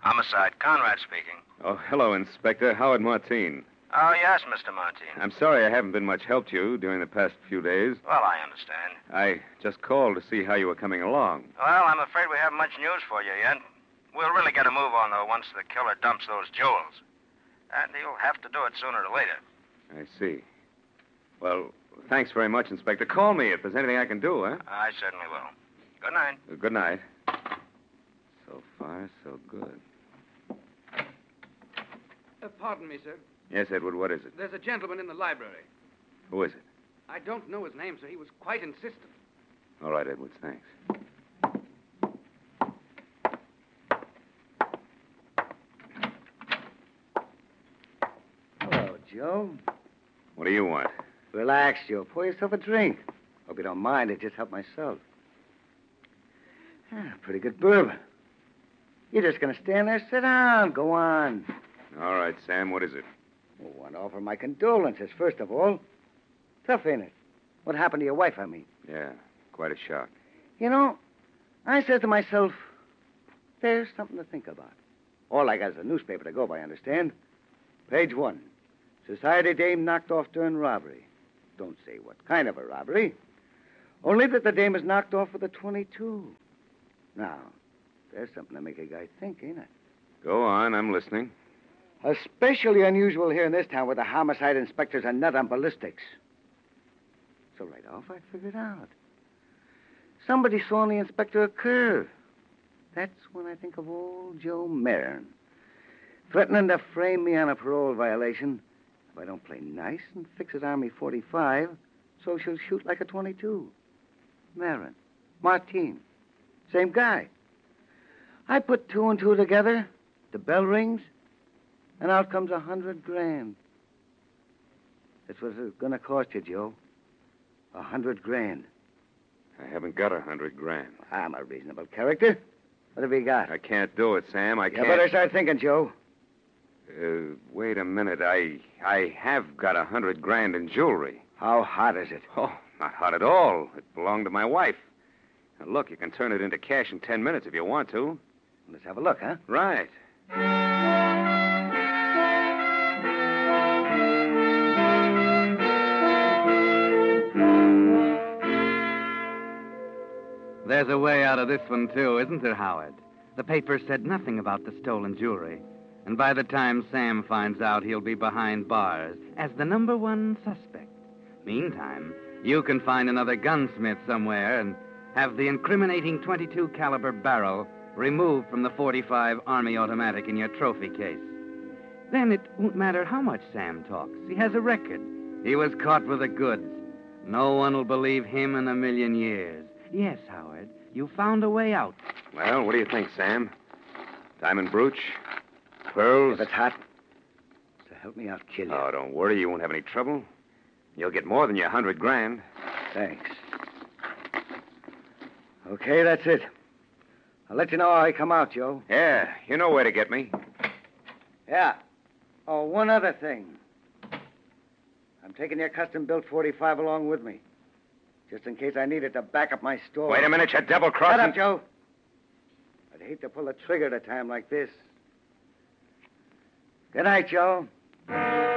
Homicide, Conrad speaking. Oh, hello, Inspector. Howard Martine. Oh, yes, Mr. Martin. I'm sorry I haven't been much help to you during the past few days. Well, I understand. I just called to see how you were coming along. Well, I'm afraid we haven't much news for you yet. We'll really get a move on, though, once the killer dumps those jewels. And he'll have to do it sooner or later. I see. Well, thanks very much, Inspector. Call me if there's anything I can do, huh? I certainly will. Good night. Good night. So far, so good. Pardon me, sir. Yes, Edward, what is it? There's a gentleman in the library. Who is it? I don't know his name, sir. He was quite insistent. All right, Edwards, thanks. Hello, Joe. What do you want? Relax, Joe. Pour yourself a drink. Hope you don't mind. It just helped myself. Pretty good bourbon. You're just going to stand there? Sit down. Go on. All right, Sam, what is it? Well, I want to offer my condolences, first of all. Tough, ain't it? What happened to your wife, I mean? Yeah, quite a shock. You know, I said to myself, there's something to think about. All I got is a newspaper to go by, understand? Page 1. Society dame knocked off during robbery. Don't say what kind of a robbery. Only that the dame is knocked off with a .22. Now, there's something to make a guy think, ain't it? Go on, I'm listening. Especially unusual here in this town where the homicide inspectors are nut on ballistics. So right off, I figured out. Somebody saw in the inspector a curve. That's when I think of old Joe Marin. Threatening to frame me on a parole violation if I don't play nice and fix it Army 45, so she'll shoot like a .22. Marin. Martine. Same guy. I put 2 and 2 together. The bell rings. And out comes $100,000. That's what it's going to cost you, Joe. $100,000. I haven't got $100,000. I'm a reasonable character. What have you got? I can't do it, Sam. I can't. You better start thinking, Joe. Wait a minute. I have got $100,000 in jewelry. How hot is it? Oh, not hot at all. It belonged to my wife. Now, look, you can turn it into cash in 10 minutes if you want to. Let's have a look, huh? Right. There's a way out of this one, too, isn't there, Howard? The paper said nothing about the stolen jewelry. And by the time Sam finds out, he'll be behind bars as the #1 suspect. Meantime, you can find another gunsmith somewhere and have the incriminating .22 caliber barrel removed from the .45 Army automatic in your trophy case. Then it won't matter how much Sam talks. He has a record. He was caught with the goods. No one will believe him in a million years. Yes, Howard, you found a way out. Well, what do you think, Sam? Diamond brooch? Pearls? If it's hot, so help me out, kill you. Oh, don't worry. You won't have any trouble. You'll get more than your $100,000. Thanks. Okay, that's it. I'll let you know how I come out, Joe. Yeah, you know where to get me. Yeah. Oh, one other thing. I'm taking your custom-built .45 along with me. Just in case I need it to back up my store. Wait a minute, you double-crossing. Shut up, Joe. I'd hate to pull the trigger at a time like this. Good night, Joe.